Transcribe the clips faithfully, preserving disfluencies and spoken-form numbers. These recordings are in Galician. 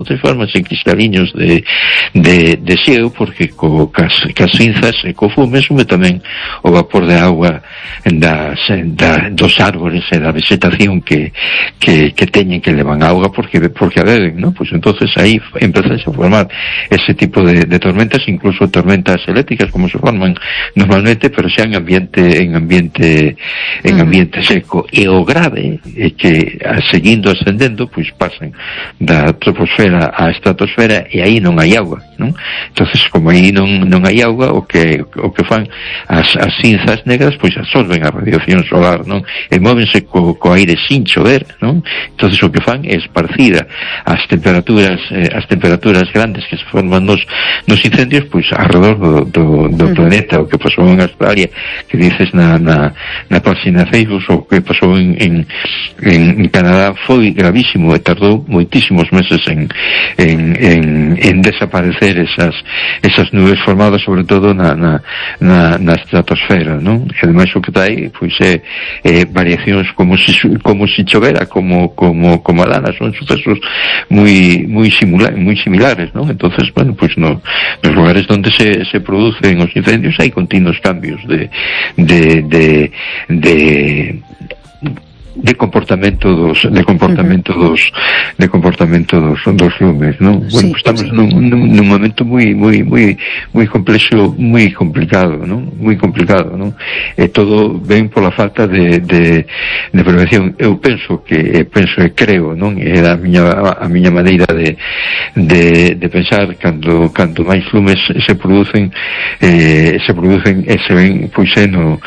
formanse cristaliños de, de, de xeo, porque co, cas, cas cinzas e co fume sume tamén o vapor de agua das, da, dos árboles e da vegetación que, que, que teñen, que levan auga porque, porque a beben, ¿no? Pues entonces aí empezan a formar ese tipo de, de tormentas, incluso tormentas eléctricas como se forman normalmente, pero xa en ambiente en ambiente en ambiente seco. E o grave é que seguindo ascendendo, pois pasan da troposfera á estratosfera e aí non hai auga, non? Entonces, como aí non non hai auga, o que o que fan as, as cinzas negras, pois absorben a radiación solar, non? E móvense co, co aire sin chover, non? Entonces o que fan é esparcir as temperaturas eh, as temperaturas grandes que se forman nos, nos incendios, pois alrededor do, do, do uh-huh. planeta. O que pasou en Australia, que dices na, na, na página Facebook, o que pasou en, en, en Canadá foi gravísimo e tardou moitísimos meses en, en, en, en desaparecer esas, esas nubes formadas sobre todo na, na, na, na estratosfera, non? E ademais o que tai pois é, é variacións como si, como si chovera, como, como, como a lana, son sucesos moi, moi, simula, moi similares, non? Entonces, bueno, pois no, nos lugares onde se, se producen os incendios hai continuos cambios de de, de, de de comportamento dos de comportamento uh-huh. dos de comportamento dos dos lumes, non? Sí, bueno, pues estamos sí. nun, nun, nun momento moi moi moi moi complexo, moi complicado, non? Moi complicado, non? E todo ven pola falta de de de prevención. Eu penso que penso e creo, non? É a miña a miña maneira de de de pensar cando cando máis lumes se producen eh se producen e se ven pois no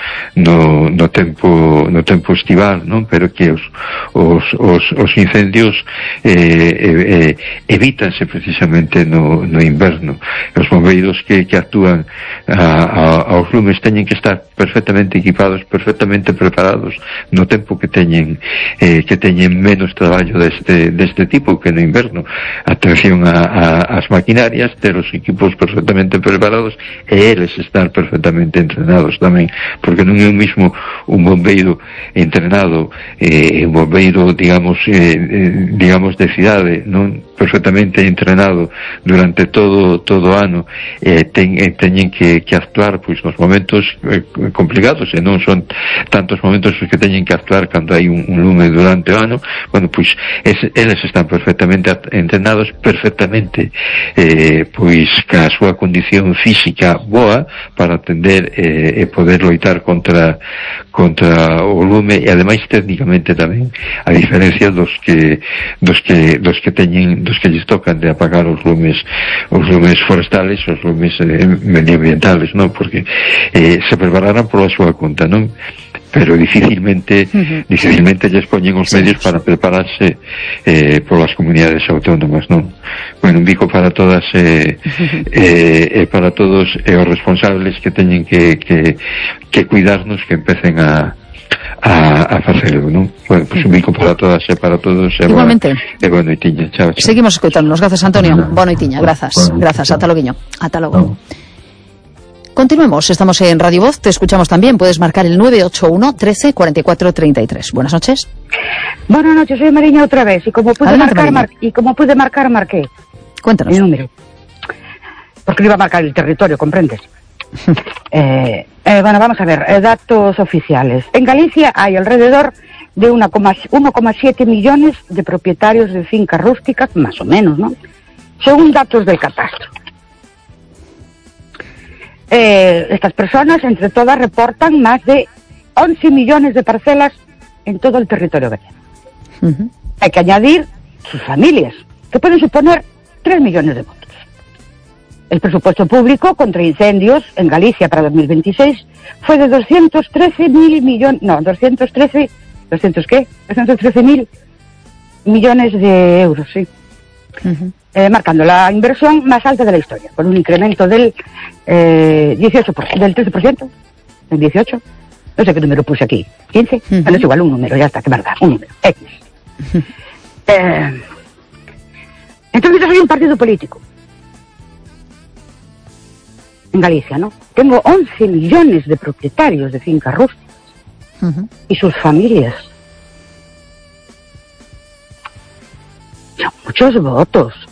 no no tempo no tempo estival, non? Pero que os, os, os, os incendios eh, eh, evítanse precisamente no, no inverno. Os bombeiros que, que actúan a, a, aos lumes teñen que estar perfectamente equipados, perfectamente preparados no tempo que teñen eh, que teñen menos traballo deste, deste tipo que no inverno. Atención a, a, as maquinarias, ter os equipos perfectamente preparados e eles estar perfectamente entrenados tamén, porque non é o mismo un bombeiro entrenado eh, un bombeiro, digamos eh, eh, digamos de cidade, non perfectamente entrenado durante todo todo o ano, eh, ten, eh, teñen que, que actuar pois nos momentos eh, complicados, e non son tantos momentos os que teñen que actuar cando hai un, un lume durante o ano. Bueno, pois es, eles están perfectamente entrenados, perfectamente eh, pois ca a súa condición física boa para atender eh, e poder loitar contra contra o lume, e ademais técnicamente tamén, a diferencia dos que dos que dos que teñen dos que lles tocan de apagar os lumes os lumes forestales, os lumes eh, medioambientales, non? Porque eh, se prepararán pola súa conta, non? Pero dificilmente uh-huh. dificilmente lles poñen os medios para prepararse eh, polas comunidades autónomas, non? Bueno, un bico para todas e eh, eh, eh, para todos e eh, os responsables que teñen que, que, que cuidarnos, que empecen a a, a facelo, non? Bueno, pues un bico para todas e para todos e igualmente. E boa noitiña, chao, chao. Seguimos escoitándonos, grazas Antonio, boa noitiña, grazas, grazas, ata loguiño, ata logo. Continuemos, estamos en Radio Voz, te escuchamos también, puedes marcar el nueve ocho uno, trece, cuarenta y cuatro, treinta y tres. Buenas noches. Buenas noches, soy Mariña otra vez, y como pude Adelante, marcar, mar, y como pude marcar, marqué. Cuéntanos. El número. Porque no iba a marcar el territorio, ¿comprendes? eh, eh, bueno, vamos a ver, eh, datos oficiales. En Galicia hay alrededor de uno coma siete millones de propietarios de fincas rústicas, más o menos, ¿no? Según datos del catastro. Eh, estas personas, entre todas, reportan más de once millones de parcelas en todo el territorio gallego. Uh-huh. Hay que añadir sus familias, que pueden suponer tres millones de votos. El presupuesto público contra incendios en Galicia para dos mil veintiséis fue de doscientos trece mil millones, no, doscientos trece, ¿doscientos qué? doscientos trece mil millones de euros, sí. Uh-huh. Eh, marcando la inversión más alta de la historia, con un incremento del eh, dieciocho por ciento, del trece por ciento, del dieciocho, no sé qué número puse aquí, quince, uh-huh. Bueno, es igual, un número, ya está, que verdad, un número, X. Uh-huh. Eh, entonces yo soy un partido político en Galicia, ¿no? Tengo once millones de propietarios de fincas rústicas uh-huh. y sus familias. Son muchos votos.